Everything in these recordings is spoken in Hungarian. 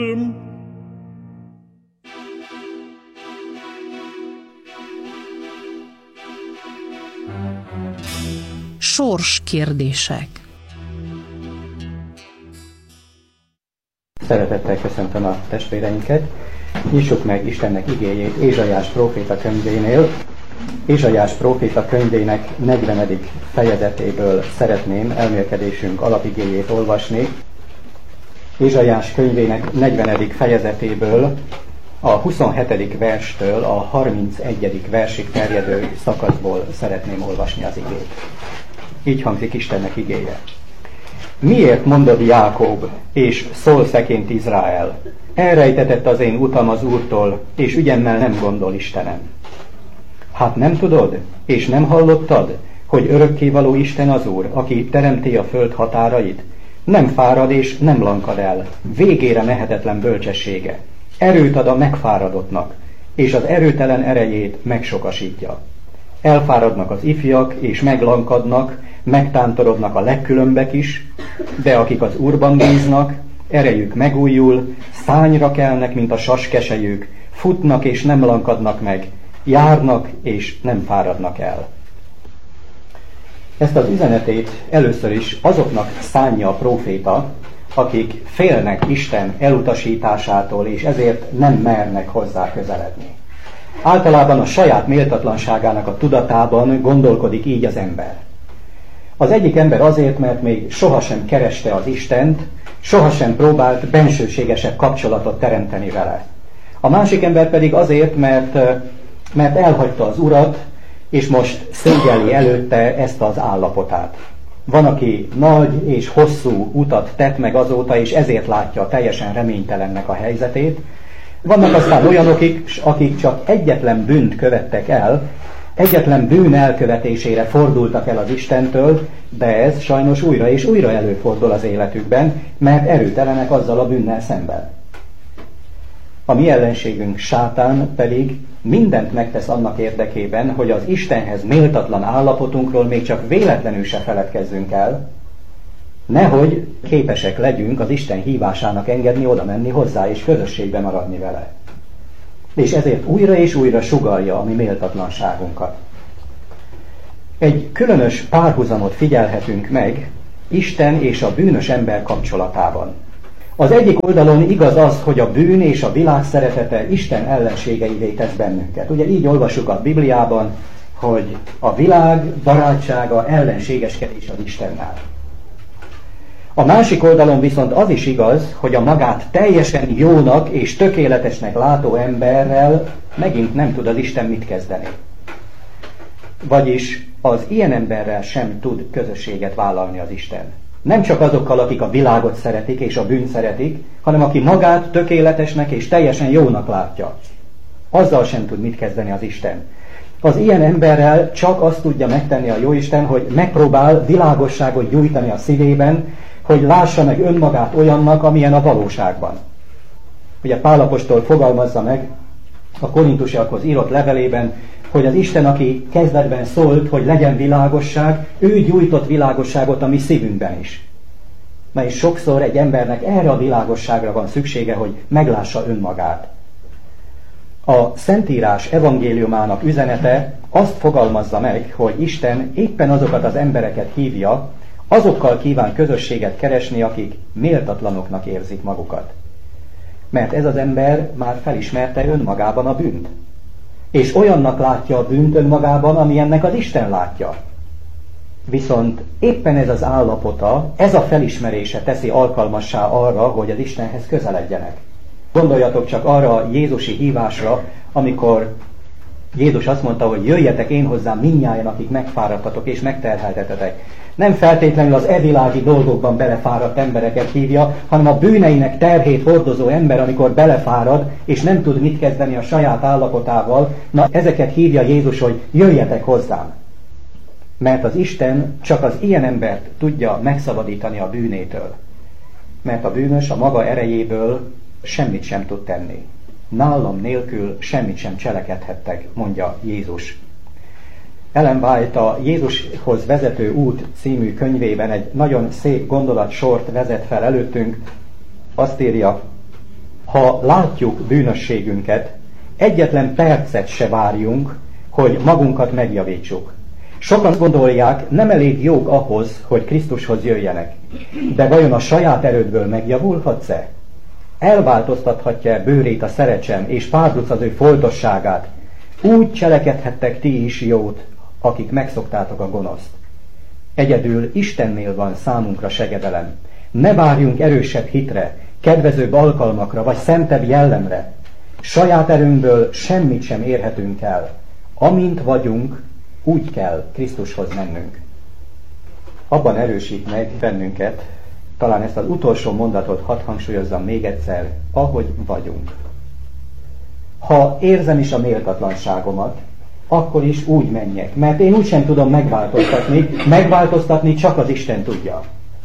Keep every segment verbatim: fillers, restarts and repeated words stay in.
Sorskérdések. Szeretettel köszöntöm a testvéreinket. Nyissuk meg Istennek igéjét Ézsaiás próféta könyvénél. Ézsaiás próféta könyvének negyvenedik fejezetéből szeretném elmélkedésünk alapigéjét olvasni. Ézsaiás könyvének negyvenedik fejezetéből a huszonhetedik verstől a harmincegyedik versig terjedő szakaszból szeretném olvasni az igét. Így hangzik Istennek igéje. Miért mondod Jákob, és szól szeként Izrael? Elrejtetett az én utam az Úrtól, és ügyemmel nem gondol Istenem. Hát nem tudod, és nem hallottad, hogy örökkévaló Isten az Úr, aki teremti a föld határait? Nem fárad és nem lankad el, végére mehetetlen bölcsessége. Erőt ad a megfáradottnak, és az erőtelen erejét megsokasítja. Elfáradnak az ifjak, és meglankadnak, megtántorodnak a legkülönbek is, de akik az Úrban bíznak, erejük megújul, szányra kelnek, mint a saskeselyük, futnak és nem lankadnak meg, járnak és nem fáradnak el. Ezt az üzenetét először is azoknak szánja a próféta, akik félnek Isten elutasításától, és ezért nem mernek hozzá közeledni. Általában a saját méltatlanságának a tudatában gondolkodik így az ember. Az egyik ember azért, mert még sohasem kereste az Istent, sohasem próbált bensőségesebb kapcsolatot teremteni vele. A másik ember pedig azért, mert, mert elhagyta az Urat, és most szégyelli előtte ezt az állapotát. Van, aki nagy és hosszú utat tett meg azóta, és ezért látja teljesen reménytelennek a helyzetét. Vannak aztán olyanok, akik csak egyetlen bűnt követtek el, egyetlen bűn elkövetésére fordultak el az Istentől, de ez sajnos újra és újra előfordul az életükben, mert erőtelenek azzal a bűnnel szemben. A mi ellenségünk Sátán pedig mindent megtesz annak érdekében, hogy az Istenhez méltatlan állapotunkról még csak véletlenül se feledkezzünk el, nehogy képesek legyünk az Isten hívásának engedni, oda menni hozzá és közösségbe maradni vele. És ezért újra és újra sugallja a mi méltatlanságunkat. Egy különös párhuzamot figyelhetünk meg Isten és a bűnös ember kapcsolatában. Az egyik oldalon igaz az, hogy a bűn és a világ szeretete Isten ellenségeivé tesz bennünket. Ugye így olvassuk a Bibliában, hogy a világ barátsága ellenségeskedés az Istennel. A másik oldalon viszont az is igaz, hogy a magát teljesen jónak és tökéletesnek látó emberrel megint nem tud az Isten mit kezdeni. Vagyis az ilyen emberrel sem tud közösséget vállalni az Isten. Nem csak azokkal, akik a világot szeretik és a bűnt szeretik, hanem aki magát tökéletesnek és teljesen jónak látja. Azzal sem tud mit kezdeni az Isten. Az ilyen emberrel csak azt tudja megtenni a Jóisten, hogy megpróbál világosságot gyújtani a szívében, hogy lássa meg önmagát olyannak, amilyen a valóságban. Ugye Pál apostol fogalmazza meg a korintusiakhoz írott levelében, hogy az Isten, aki kezdetben szólt, hogy legyen világosság, ő gyújtott világosságot a mi szívünkben is. Na és sokszor egy embernek erre a világosságra van szüksége, hogy meglássa önmagát. A Szentírás evangéliumának üzenete azt fogalmazza meg, hogy Isten éppen azokat az embereket hívja, azokkal kíván közösséget keresni, akik méltatlanoknak érzik magukat. Mert ez az ember már felismerte önmagában a bűnt. És olyannak látja a bűnt önmagában, amilyennek az Isten látja. Viszont éppen ez az állapota, ez a felismerése teszi alkalmassá arra, hogy az Istenhez közeledjenek. Gondoljatok csak arra a jézusi hívásra, amikor Jézus azt mondta, hogy jöjjetek én hozzám mindnyájan, akik megfáradtatok és megterheltetetek. Nem feltétlenül az evilági dolgokban belefáradt embereket hívja, hanem a bűneinek terhét hordozó ember, amikor belefárad, és nem tud mit kezdeni a saját állapotával, na ezeket hívja Jézus, hogy jöjjetek hozzám. Mert az Isten csak az ilyen embert tudja megszabadítani a bűnétől. Mert a bűnös a maga erejéből semmit sem tud tenni. Nálam nélkül semmit sem cselekedhettek, mondja Jézus. Ellen White a Jézushoz vezető út című könyvében egy nagyon szép gondolatsort vezet fel előttünk. Azt írja, Ha látjuk bűnösségünket, egyetlen percet se várjunk, hogy magunkat megjavítsuk. Sokan gondolják, nem elég jók ahhoz, hogy Krisztushoz jöjjenek. De vajon a saját erődből megjavulhatsz-e? Elváltoztathatja bőrét a szerecsem, és párduc az ő foltosságát? Úgy cselekedhettek ti is jót, akik megszoktátok a gonoszt. Egyedül Istennél van számunkra segedelem. Ne várjunk erősebb hitre, kedvezőbb alkalmakra, vagy szentebb jellemre. Saját erőnkből semmit sem érhetünk el. Amint vagyunk, úgy kell Krisztushoz mennünk. Abban erősít meg bennünket, talán ezt az utolsó mondatot hadd hangsúlyozzam még egyszer, ahogy vagyunk. Ha érzem is a méltatlanságomat, akkor is úgy menjek, mert én úgysem tudom megváltoztatni, megváltoztatni csak az Isten tudja.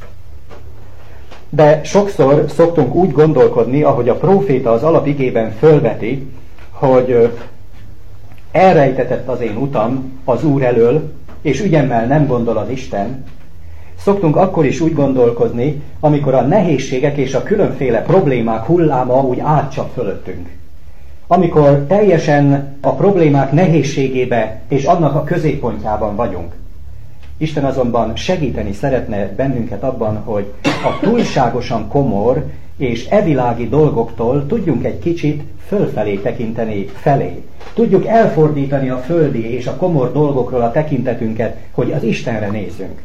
De sokszor szoktunk úgy gondolkodni, ahogy a próféta az alapigében fölveti, hogy elrejtetett az én utam az Úr elől, és ügyemmel nem gondol az Isten. Szoktunk akkor is úgy gondolkozni, amikor a nehézségek és a különféle problémák hulláma úgy átcsap fölöttünk. Amikor teljesen a problémák nehézségébe és annak a középpontjában vagyunk. Isten azonban segíteni szeretne bennünket abban, hogy a túlságosan komor és evilági dolgoktól tudjunk egy kicsit fölfelé tekinteni felé. Tudjuk elfordítani a földi és a komor dolgokról a tekintetünket, hogy az Istenre nézzünk.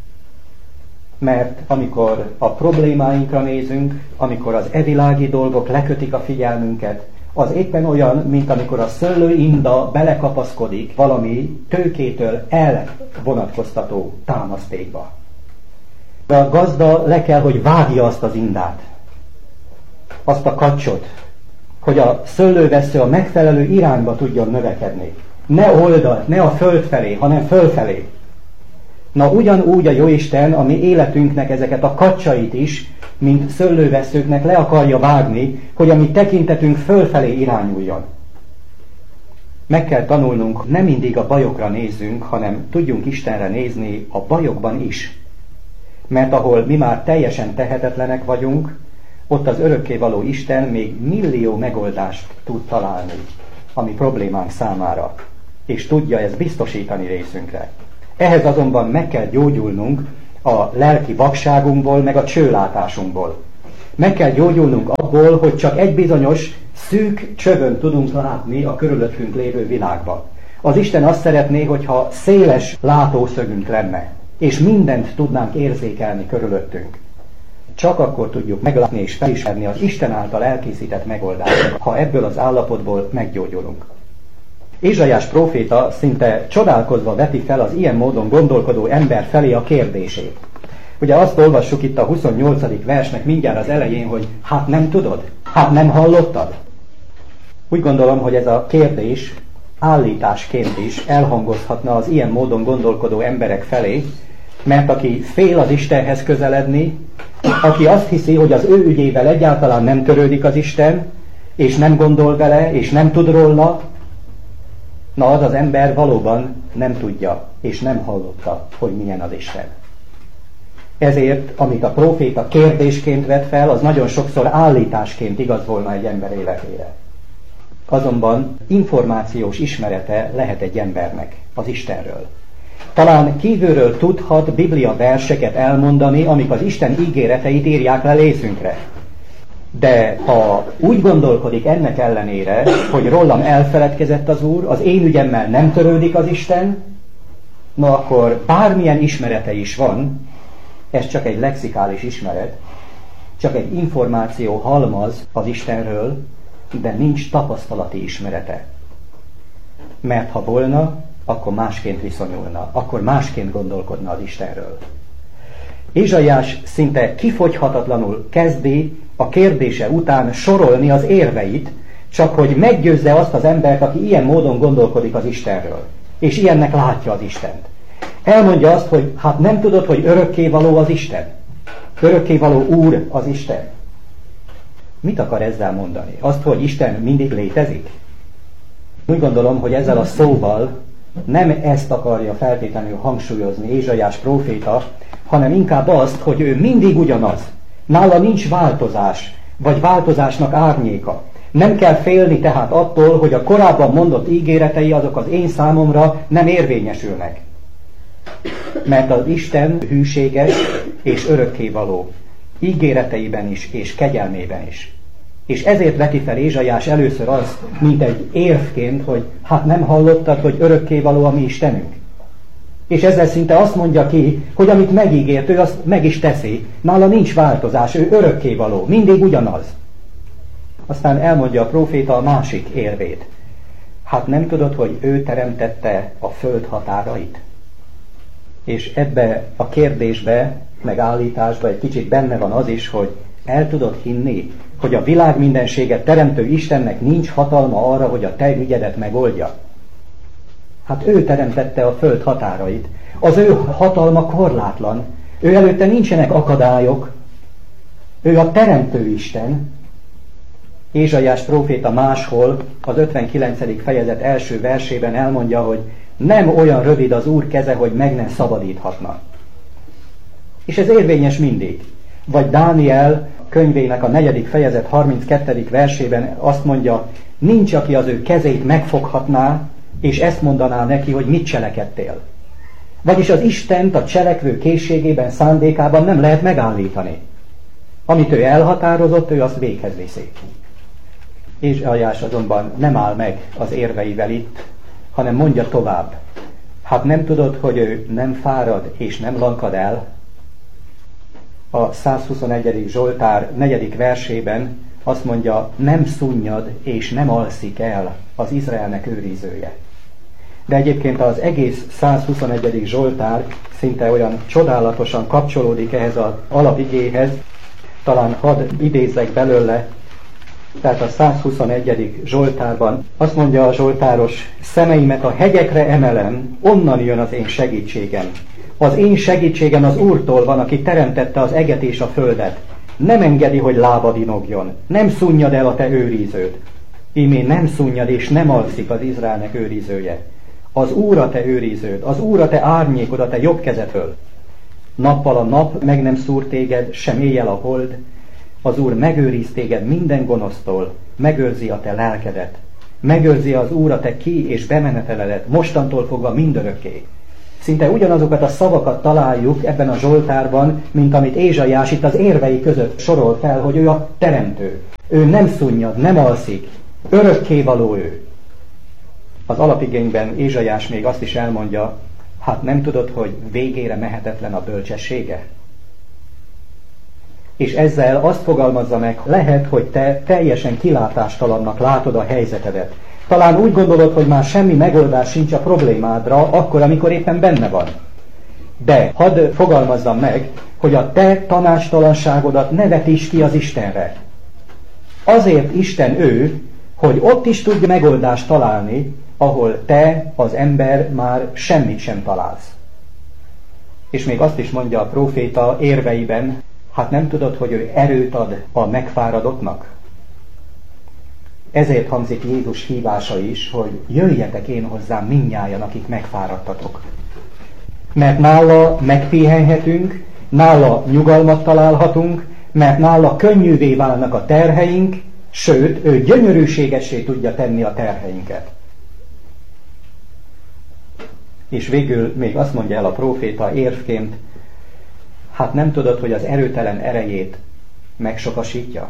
Mert amikor a problémáinkra nézünk, amikor az evilági dolgok lekötik a figyelmünket, az éppen olyan, mint amikor a szőlőinda belekapaszkodik valami tőkétől elvonatkoztató támasztékba. De a gazda le kell, hogy vágja azt az indát, azt a kacsot, hogy a szőlővessző a megfelelő irányba tudjon növekedni. Ne oldalt, ne a föld felé, hanem fölfelé. Na ugyanúgy a Jóisten a mi életünknek ezeket a kacsait is, mint szőlővesszőknek le akarja vágni, hogy a mi tekintetünk fölfelé irányuljon. Meg kell tanulnunk, nem mindig a bajokra nézzünk, hanem tudjunk Istenre nézni a bajokban is. Mert ahol mi már teljesen tehetetlenek vagyunk, ott az örökkévaló Isten még millió megoldást tud találni a mi problémánk számára, és tudja ezt biztosítani részünkre. Ehhez azonban meg kell gyógyulnunk a lelki vakságunkból, meg a csőlátásunkból. Meg kell gyógyulnunk abból, hogy csak egy bizonyos szűk csövön tudunk látni a körülöttünk lévő világba. Az Isten azt szeretné, hogyha széles látószögünk lenne, és mindent tudnánk érzékelni körülöttünk. Csak akkor tudjuk meglátni és felismerni az Isten által elkészített megoldásokat, ha ebből az állapotból meggyógyulunk. Ézsaiás próféta szinte csodálkozva veti fel az ilyen módon gondolkodó ember felé a kérdését. Ugye azt olvassuk itt a huszonnyolcadik versnek mindjárt az elején, hogy hát nem tudod? Hát nem hallottad? Úgy gondolom, hogy ez a kérdés állításként is elhangozhatna az ilyen módon gondolkodó emberek felé, mert aki fél az Istenhez közeledni, aki azt hiszi, hogy az ő ügyével egyáltalán nem törődik az Isten, és nem gondol vele, és nem tud róla, na az az ember valóban nem tudja, és nem hallotta, hogy milyen az Isten. Ezért, amit a próféta kérdésként vet fel, az nagyon sokszor állításként igaz volna egy ember életére. Azonban információs ismerete lehet egy embernek az Istenről. Talán kívülről tudhat Biblia verseket elmondani, amik az Isten ígéreteit írják le részünkre. De ha úgy gondolkodik ennek ellenére, hogy rólam elfeledkezett az Úr, az én ügyemmel nem törődik az Isten, na akkor bármilyen ismerete is van, ez csak egy lexikális ismeret, csak egy információ halmaz az Istenről, de nincs tapasztalati ismerete. Mert ha volna, akkor másként viszonyulna, akkor másként gondolkodna az Istenről. Ézsaiás szinte kifogyhatatlanul kezdi a kérdése után sorolni az érveit, csak hogy meggyőzze azt az embert, aki ilyen módon gondolkodik az Istenről, és ilyennek látja az Istent. Elmondja azt, hogy hát nem tudod, hogy örökkévaló az Isten. Örökkévaló Úr az Isten. Mit akar ezzel mondani? Azt, hogy Isten mindig létezik? Úgy gondolom, hogy ezzel a szóval nem ezt akarja feltétlenül hangsúlyozni Ézsaiás próféta, hanem inkább azt, hogy ő mindig ugyanaz. Nála nincs változás. vagy változásnak árnyéka. Nem kell félni tehát attól, hogy a korábban mondott ígéretei azok az én számomra nem érvényesülnek. Mert az Isten hűséges és örökkévaló, ígéreteiben is és kegyelmében is. És ezért veti fel Ézsaiás először azt, mint egy érvként, hogy hát nem hallottad, hogy örökkévaló a mi Istenünk. És ezzel szinte azt mondja ki, hogy amit megígért, ő azt meg is teszi. Nála nincs változás, ő örökkévaló, mindig ugyanaz. Aztán elmondja a próféta a másik érvét. Hát nem tudod, hogy ő teremtette a föld határait? És ebbe a kérdésbe, meg állításba egy kicsit benne van az is, hogy el tudod hinni, hogy a világ mindenséget teremtő Istennek nincs hatalma arra, hogy a te ügyedet megoldja. Hát ő teremtette a föld határait. Az ő hatalma korlátlan. Ő előtte nincsenek akadályok. Ő a teremtő Isten. Ézsaiás próféta máshol az ötvenkilencedik fejezet első versében elmondja, hogy nem olyan rövid az Úr keze, hogy meg nem szabadíthatna. És ez érvényes mindig. Vagy Dániel könyvének a negyedik fejezet harminckettedik versében azt mondja, nincs, aki az ő kezét megfoghatná, és ezt mondaná neki, hogy mit cselekedtél. Vagyis az Istent a cselekvő készségében, szándékában nem lehet megállítani. Amit ő elhatározott, ő azt véghez viszi. Ézsaiás azonban nem áll meg az érveivel itt, hanem mondja tovább. Hát nem tudod, hogy ő nem fárad és nem lankad el? A százhuszonegyedik Zsoltár negyedik versében azt mondja, nem szunnyad és nem alszik el az Izraelnek őrizője. De egyébként az egész százhuszonegyedik Zsoltár szinte olyan csodálatosan kapcsolódik ehhez az alapigéhez, talán hadd idézzek belőle. Tehát a százhuszonegyedik Zsoltárban azt mondja a zsoltáros, szemeimet a hegyekre emelem, onnan jön az én segítségem. Az én segítségem az Úrtól van, aki teremtette az eget és a földet. Nem engedi, hogy lábad inogjon, nem szunnyad el a te őriződ. Ímé nem szunnyad és nem alszik az Izraelnek őrizője. Az Úr a te őriződ, az Úr a te árnyékod a te jobb kezedől. Nappal a nap meg nem szúr téged, sem éjjel a hold. Az Úr megőriz téged minden gonosztól, megőrzi a te lelkedet. Megőrzi az Úr a te ki- és bemeneteledet, mostantól fogva mindörökké. Szinte ugyanazokat a szavakat találjuk ebben a Zsoltárban, mint amit Ézsaiás itt az érvei között sorol fel, hogy ő a teremtő. Ő nem szunnyad, nem alszik, örökkévaló ő. Az alapigényben Ézsaiás még azt is elmondja, hát nem tudod, hogy végére mehetetlen a bölcsessége? És ezzel azt fogalmazza meg, lehet, hogy te teljesen kilátástalannak látod a helyzetedet. Talán úgy gondolod, hogy már semmi megoldás sincs a problémádra, akkor, amikor éppen benne van. De hadd fogalmazzam meg, hogy a te tanácstalanságodat ne vetíts ki az Istenre. Azért Isten ő, hogy ott is tudja megoldást találni, ahol te, az ember már semmit sem találsz. És még azt is mondja a próféta érveiben, hát nem tudod, hogy ő erőt ad a megfáradottnak? Ezért hangzik Jézus hívása is, hogy jöjjetek én hozzám mindnyájan, akik megfáradtatok. Mert nála megpihenhetünk, nála nyugalmat találhatunk, mert nála könnyűvé válnak a terheink, sőt, ő gyönyörűségessé tudja tenni a terheinket. És végül még azt mondja el a próféta érvként, hát nem tudod, hogy az erőtelen erejét megsokasítja?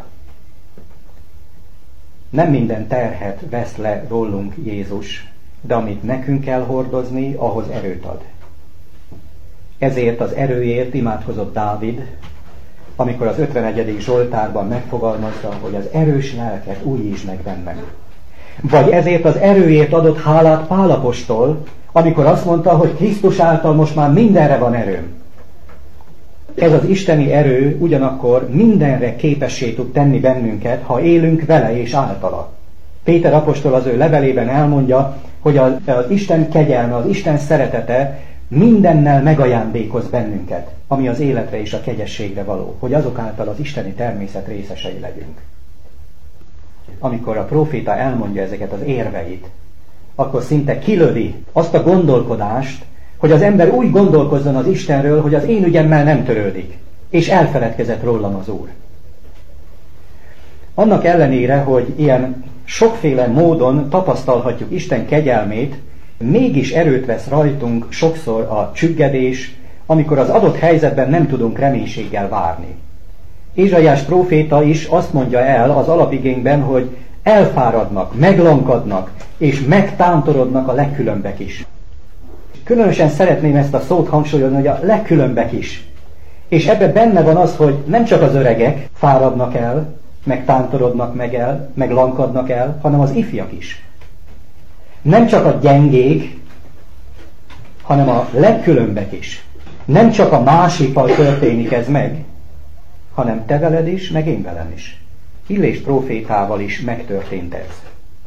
Nem minden terhet vesz le rólunk Jézus, de amit nekünk kell hordozni, ahhoz erőt ad. Ezért az erőért imádkozott Dávid, amikor az ötvenegyedik Zsoltárban megfogalmazta, hogy az erős lelket újítsd meg bennem. Vagy ezért az erőért adott hálát Pál apostol, amikor azt mondta, hogy Krisztus által most már mindenre van erőm. Ez az isteni erő ugyanakkor mindenre képessé tud tenni bennünket, ha élünk vele és általa. Péter apostol az ő levelében elmondja, hogy az, az Isten kegyelme, az Isten szeretete mindennel megajándékoz bennünket, ami az életre és a kegyességre való, hogy azok által az isteni természet részesei legyünk. Amikor a próféta elmondja ezeket az érveit, akkor szinte kilövi azt a gondolkodást, hogy az ember úgy gondolkozzon az Istenről, hogy az én ügyemmel nem törődik, és elfeledkezett rólam az Úr. Annak ellenére, hogy ilyen sokféle módon tapasztalhatjuk Isten kegyelmét, mégis erőt vesz rajtunk sokszor a csüggedés, amikor az adott helyzetben nem tudunk reménységgel várni. Ézsaiás próféta is azt mondja el az alapigényben, hogy elfáradnak, meglankadnak és megtántorodnak a legkülönbek is. Különösen szeretném ezt a szót hangsúlyozni, hogy a legkülönbek is. És ebben benne van az, hogy nem csak az öregek fáradnak el, meg tántorodnak meg el, meg lankadnak el, hanem az ifjak is. Nem csak a gyengék, hanem a legkülönbek is. Nem csak a másikkal történik ez meg, hanem te veled is, meg én velem is. Illés prófétával is megtörtént ez.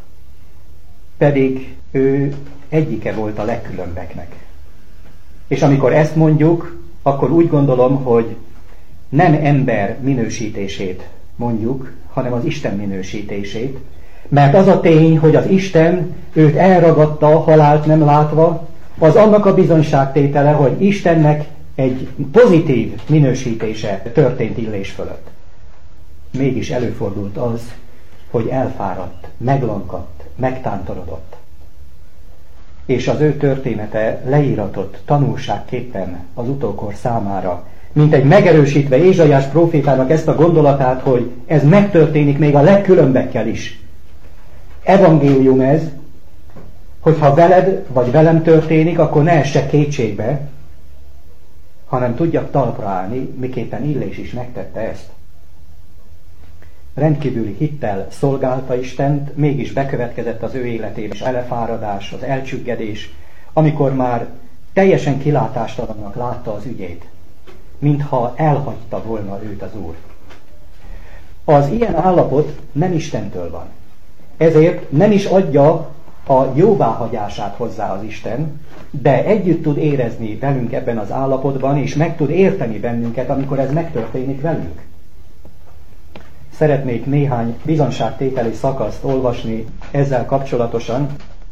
Pedig ő egyike volt a legkülönbeknek. És amikor ezt mondjuk, akkor úgy gondolom, hogy nem ember minősítését mondjuk, hanem az Isten minősítését, mert az a tény, hogy az Isten őt elragadta, a halált nem látva, az annak a bizonyságtétele, hogy Istennek egy pozitív minősítése történt Illés fölött. Mégis előfordult az, hogy elfáradt, meglankadt, megtántorodott. És az ő története leíratott tanulságképpen az utókor számára, mint egy megerősítve Ézsaiás prófétának ezt a gondolatát, hogy ez megtörténik még a legkülönbekkel is. Evangélium ez, hogyha veled vagy velem történik, akkor ne essek kétségbe, hanem tudjak talpra állni, miképpen Illés is megtette ezt. Rendkívüli hittel szolgálta Istent, mégis bekövetkezett az ő életében az elefáradás, az elcsüggedés, amikor már teljesen kilátástalannak látta az ügyét, mintha elhagyta volna őt az Úr. Az ilyen állapot nem Istentől van. Ezért nem is adja a jóváhagyását hozzá az Isten, de együtt tud érezni velünk ebben az állapotban, és meg tud érteni bennünket, amikor ez megtörténik velünk. Szeretnék néhány bizonyságtételi szakaszt olvasni ezzel kapcsolatosan.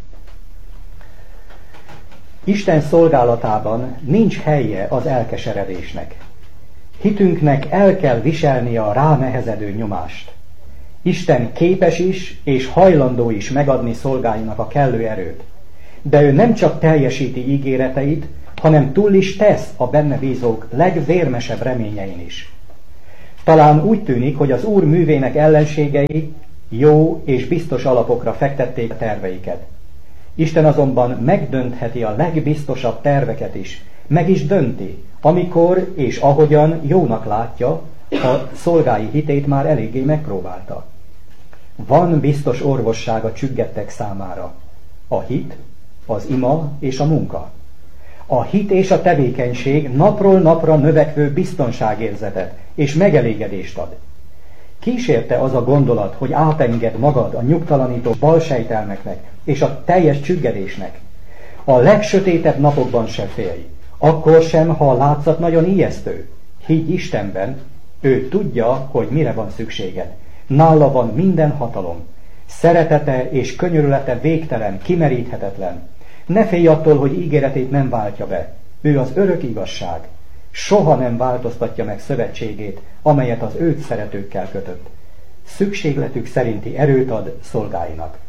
Isten szolgálatában nincs helye az elkeseredésnek. Hitünknek el kell viselnie a ránehezedő nyomást. Isten képes is és hajlandó is megadni szolgáinak a kellő erőt. De ő nem csak teljesíti ígéreteit, hanem túl is tesz a benne bízók legvérmesebb reményein is. Talán úgy tűnik, hogy az Úr művének ellenségei jó és biztos alapokra fektették a terveiket. Isten azonban megdöntheti a legbiztosabb terveket is, meg is dönti, amikor és ahogyan jónak látja, a szolgái hitét már eléggé megpróbálta. Van biztos orvosság a csüggedtek számára. A hit, az ima és a munka. A hit és a tevékenység napról napra növekvő biztonságérzetet és megelégedést ad. Kísérte az a gondolat, hogy átenged magad a nyugtalanító balsejtelmeknek és a teljes csüggedésnek. A legsötétebb napokban se félj, akkor sem, ha a látszat nagyon ijesztő. Higgy Istenben, ő tudja, hogy mire van szükséged. Nála van minden hatalom. Szeretete és könyörülete végtelen, kimeríthetetlen. Ne félj attól, hogy ígéretét nem váltja be. Ő az örök igazság. Soha nem változtatja meg szövetségét, amelyet az őt szeretőkkel kötött. Szükségletük szerinti erőt ad szolgáinak.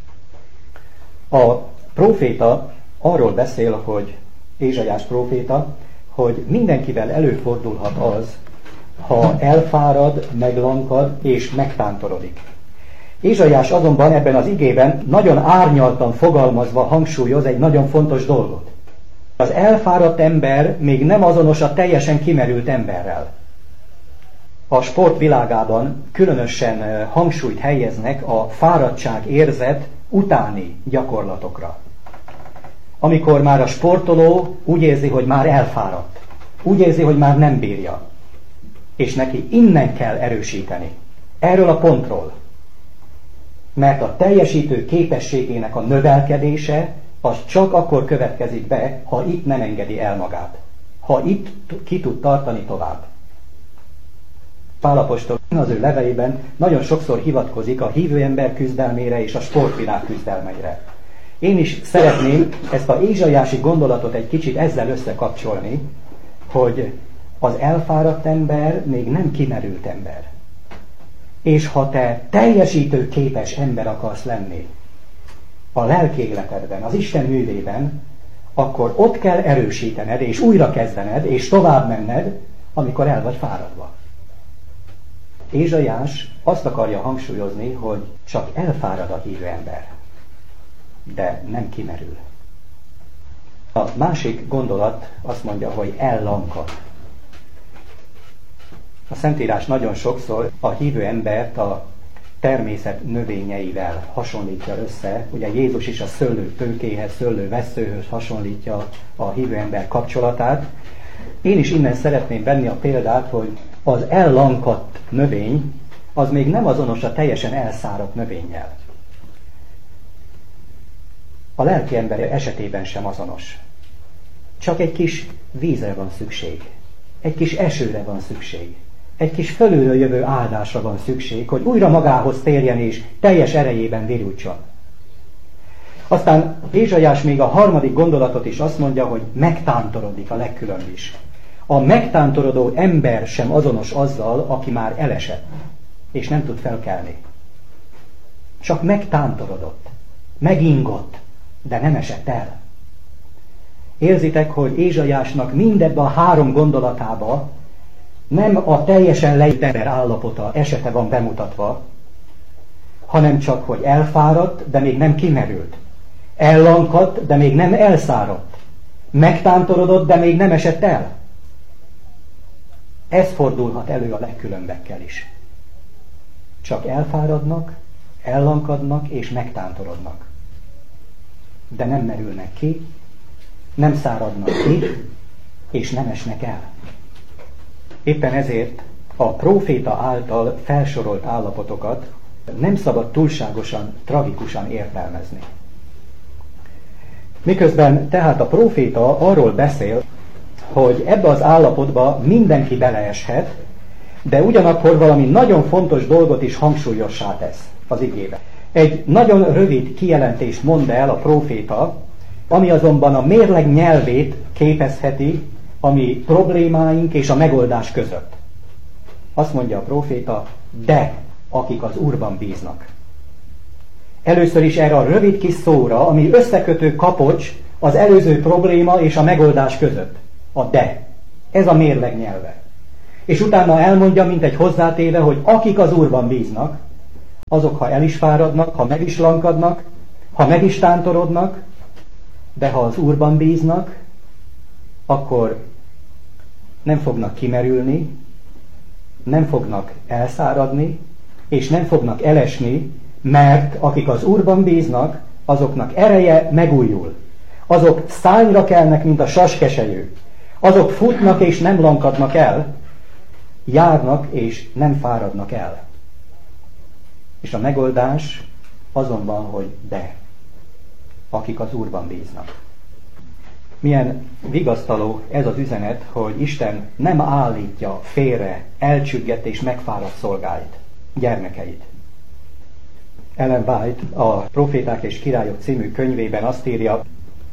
A próféta arról beszél, hogy Ézsaiás próféta, hogy mindenkivel előfordulhat az, ha elfárad, meglankad és megtántorodik. Ézsaiás azonban ebben az igében nagyon árnyaltan fogalmazva hangsúlyoz egy nagyon fontos dolgot. Az elfáradt ember még nem azonos a teljesen kimerült emberrel. A sport világában különösen hangsúlyt helyeznek a fáradtság érzet utáni gyakorlatokra. Amikor már a sportoló úgy érzi, hogy már elfáradt, úgy érzi, hogy már nem bírja, és neki innen kell erősíteni, erről a pontról. Mert a teljesítő képességének a növelkedése az csak akkor következik be, ha itt nem engedi el magát. Ha itt ki tud tartani tovább. Pál apostol az ő leveleiben nagyon sokszor hivatkozik a hívő ember küzdelmére és a sportvilág küzdelmeire. Én is szeretném ezt a ézsaiási gondolatot egy kicsit ezzel összekapcsolni, hogy az elfáradt ember még nem kimerült ember. És ha te teljesítő képes ember akarsz lenni a lelki életedben, az Isten művében, akkor ott kell erősítened, és újra kezdened, és tovább menned, amikor el vagy fáradva. Ézsaiás azt akarja hangsúlyozni, hogy csak elfárad a hívő ember, de nem kimerül. A másik gondolat azt mondja, hogy ellankad. A Szentírás nagyon sokszor a hívő embert a természet növényeivel hasonlítja össze. Ugye Jézus is a szőlőtőkéhez, szőlővesszőhöz hasonlítja a hívő ember kapcsolatát. Én is innen szeretném venni a példát, hogy az ellankadt növény az még nem azonos a teljesen elszáradt növényjel. A lelki ember esetében sem azonos. Csak egy kis vízre van szükség. Egy kis esőre van szükség. Egy kis fölülről jövő áldásra van szükség, hogy újra magához térjen és teljes erejében virultson. Aztán Ézsaiás még a harmadik gondolatot is azt mondja, hogy megtántorodik a legkülönb is. A megtántorodó ember sem azonos azzal, aki már elesett, és nem tud felkelni. Csak megtántorodott, megingott, de nem esett el. Érzitek, hogy Ézsaiásnak mindebbe a három gondolatába nem a teljesen leírt ember állapota, esete van bemutatva, hanem csak, hogy elfáradt, de még nem kimerült. Ellankadt, de még nem elszáradt. Megtántorodott, de még nem esett el. Ez fordulhat elő a legkülönbekkel is. Csak elfáradnak, ellankadnak és megtántorodnak. De nem merülnek ki, nem száradnak ki, és nem esnek el. Éppen ezért a próféta által felsorolt állapotokat nem szabad túlságosan, tragikusan értelmezni. Miközben tehát a próféta arról beszél, hogy ebbe az állapotba mindenki beleeshet, de ugyanakkor valami nagyon fontos dolgot is hangsúlyossá tesz az igébe. Egy nagyon rövid kijelentést mond el a próféta, ami azonban a mérleg nyelvét képezheti a mi problémáink és a megoldás között. Azt mondja a próféta, de akik az Úrban bíznak. Először is erre a rövid kis szóra, ami összekötő kapocs az előző probléma és a megoldás között. A de. Ez a mérleg nyelve. És utána elmondja, mint egy hozzátéve, hogy akik az Úrban bíznak, azok, ha el is fáradnak, ha meg is lankadnak, ha meg is tántorodnak, de ha az Úrban bíznak, akkor nem fognak kimerülni, nem fognak elszáradni, és nem fognak elesni, mert akik az Úrban bíznak, azoknak ereje megújul. Azok szányra kelnek, mint a saskeselyű. Azok futnak és nem lankadnak el, járnak és nem fáradnak el. És a megoldás azonban, hogy de, akik az Úrban bíznak. Milyen vigasztaló ez az üzenet, hogy Isten nem állítja félre, elcsüggett és megfáradt szolgáit, gyermekeit. Ellen White a Proféták és Királyok című könyvében azt írja,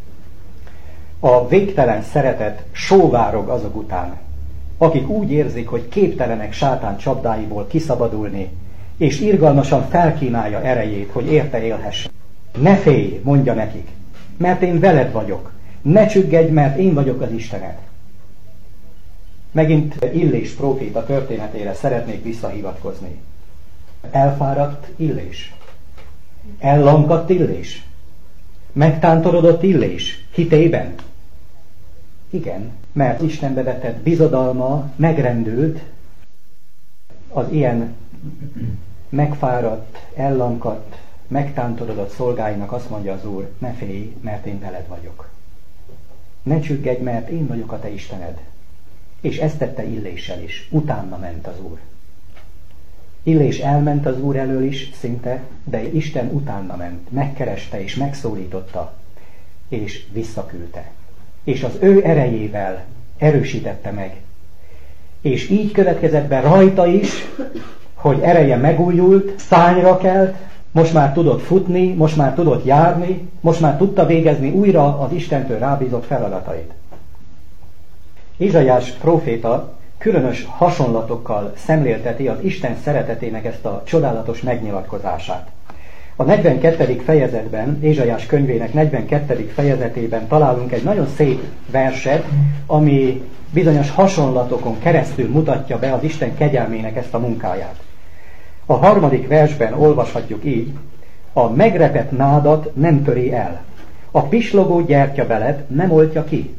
a végtelen szeretet sóvárog azok után, akik úgy érzik, hogy képtelenek sátán csapdáiból kiszabadulni, és irgalmasan felkínálja erejét, hogy érte élhessen. Ne félj, mondja nekik, mert én veled vagyok. Ne csüggedj, mert én vagyok az Istened. Megint Illés próféta történetére szeretnék visszahivatkozni. Elfáradt Illés. Ellankadt Illés. Megtántorodott Illés hitében. Igen, mert Istenbe vetett bizodalma megrendült, az ilyen megfáradt, ellankadt, megtántorodott szolgáinak azt mondja az Úr, ne félj, mert én veled vagyok. Ne csüggedj, mert én vagyok a te Istened. És ezt tette Illéssel is. Utána ment az Úr. Illés elment az Úr elől is szinte, de Isten utána ment. Megkereste és megszólította, és visszaküldte. És az ő erejével erősítette meg. És így következett be rajta is, hogy ereje megújult, szányra kelt, most már tudott futni, most már tudott járni, most már tudta végezni újra az Istentől rábízott feladatait. Ézsaiás próféta különös hasonlatokkal szemlélteti az Isten szeretetének ezt a csodálatos megnyilatkozását. A negyvenkettedik fejezetben, Ézsaiás könyvének negyvenkettedik fejezetében találunk egy nagyon szép verset, ami bizonyos hasonlatokon keresztül mutatja be az Isten kegyelmének ezt a munkáját. A harmadik versben olvashatjuk így: a megrepett nádat nem töri el, a pislogó gyertyabelet nem oltja ki.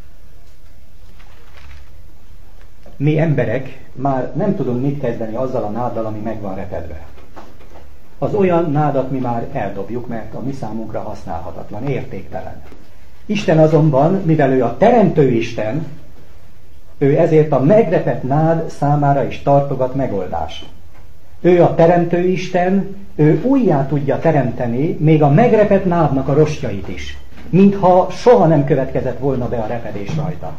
Mi emberek már nem tudunk mit kezdeni azzal a náddal, ami meg van repedve. Az olyan nádat mi már eldobjuk, mert a mi számunkra használhatatlan, értéktelen. Isten azonban, mivel ő a teremtő Isten, ő ezért a megrepett nád számára is tartogat megoldást. Ő a teremtő Isten, ő újjá tudja teremteni még a megrepett nádnak a rostjait is, mintha soha nem következett volna be a repedés rajta.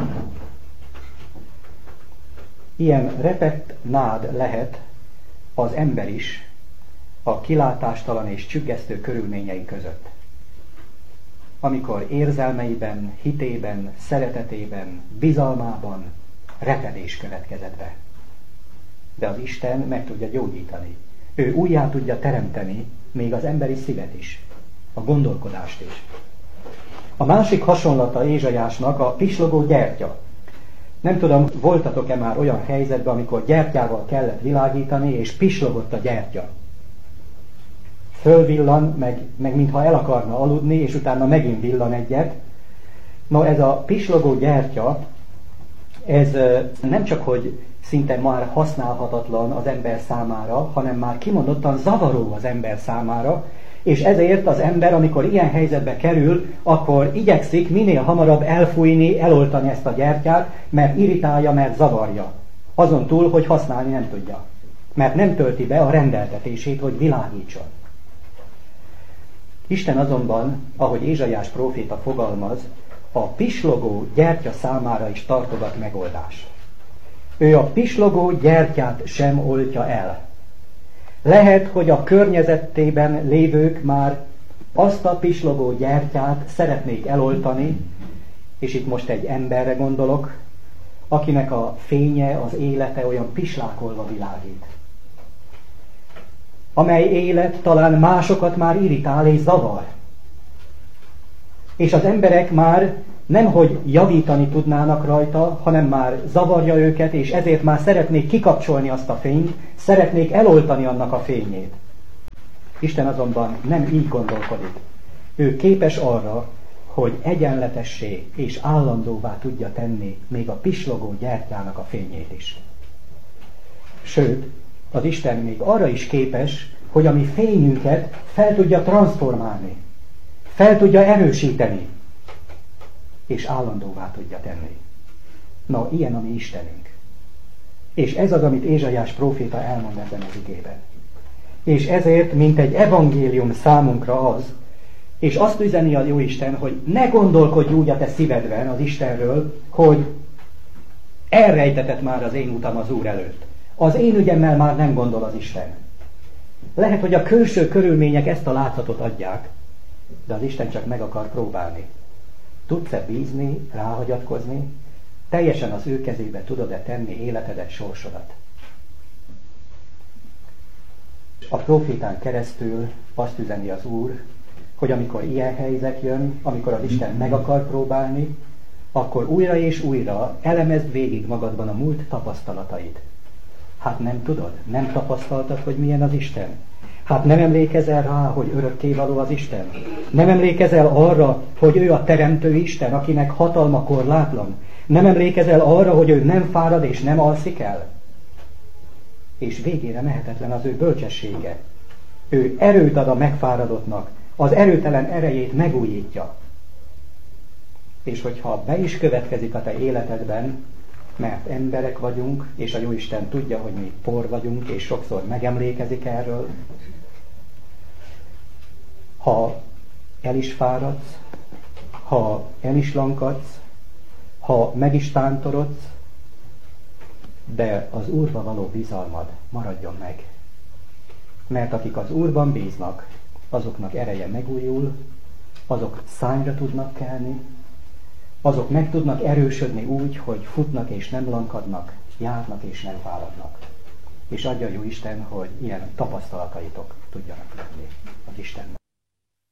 Ilyen repett nád lehet az ember is a kilátástalan és csüggesztő körülményei között. Amikor érzelmeiben, hitében, szeretetében, bizalmában repedés következett be. De az Isten meg tudja gyógyítani. Ő újjá tudja teremteni még az emberi szívet is, a gondolkodást is. A másik hasonlata Ézsaiásnak a pislogó gyertya. Nem tudom, voltatok-e már olyan helyzetben, amikor gyertyával kellett világítani, és pislogott a gyertya. Fölvillan, meg, meg mintha el akarna aludni, és utána megint villan egyet. No, ez a pislogó gyertya, ez nem csak, hogy szinte már használhatatlan az ember számára, hanem már kimondottan zavaró az ember számára, és ezért az ember, amikor ilyen helyzetbe kerül, akkor igyekszik minél hamarabb elfújni, eloltani ezt a gyertyát, mert irritálja, mert zavarja. Azon túl, hogy használni nem tudja. Mert nem tölti be a rendeltetését, hogy világítson. Isten azonban, ahogy Ézsaiás próféta fogalmaz, a pislogó gyertya számára is tartogat megoldás. Ő a pislogó gyertyát sem oltja el. Lehet, hogy a környezetében lévők már azt a pislogó gyertyát szeretnék eloltani, és itt most egy emberre gondolok, akinek a fénye, az élete olyan pislákolva világít. Amely élet talán másokat már irritál és zavar. És az emberek már nemhogy javítani tudnának rajta, hanem már zavarja őket, és ezért már szeretnék kikapcsolni azt a fényt, szeretnék eloltani annak a fényét. Isten azonban nem így gondolkodik. Ő képes arra, hogy egyenletessé és állandóvá tudja tenni még a pislogó gyertyának a fényét is. Sőt, az Isten még arra is képes, hogy a mi fényünket fel tudja transformálni, fel tudja erősíteni, és állandóvá tudja tenni. Na, ilyen a mi Istenünk. És ez az, amit Ézsaiás próféta elmond ebben az igében. És ezért, mint egy evangélium számunkra az, és azt üzeni a Jóisten, hogy ne gondolkodj úgy a te szívedben az Istenről, hogy elrejtetett már az én utam az Úr előtt. Az én ügyemmel már nem gondol az Isten. Lehet, hogy a külső körülmények ezt a látszatot adják, de az Isten csak meg akar próbálni. Tudsz-e bízni, ráhagyatkozni? Teljesen az ő kezébe tudod-e tenni életedet, sorsodat? A prófétán keresztül azt üzeni az Úr, hogy amikor ilyen helyzet jön, amikor az Isten meg akar próbálni, akkor újra és újra elemezd végig magadban a múlt tapasztalatait. Hát nem tudod? Nem tapasztaltad, hogy milyen az Isten? Hát nem emlékezel rá, hogy örökkévaló az Isten? Nem emlékezel arra, hogy ő a teremtő Isten, akinek hatalma korlátlan? Nem emlékezel arra, hogy ő nem fárad és nem alszik el? És végére mehetetlen az ő bölcsessége. Ő erőt ad a megfáradottnak, az erőtelen erejét megújítja. És hogyha be is következik a te életedben, mert emberek vagyunk, és a Jóisten tudja, hogy mi por vagyunk, és sokszor megemlékezik erről, ha el is fáradsz, ha el is lankadsz, ha meg is tántorodsz, de az Úrba való bizalmad maradjon meg. Mert akik az Úrban bíznak, azoknak ereje megújul, azok szányra tudnak kelni, azok meg tudnak erősödni úgy, hogy futnak és nem lankadnak, járnak és nem fáradnak. És adja jó Isten, hogy ilyen tapasztalataitok tudjanak lenni az Istennel.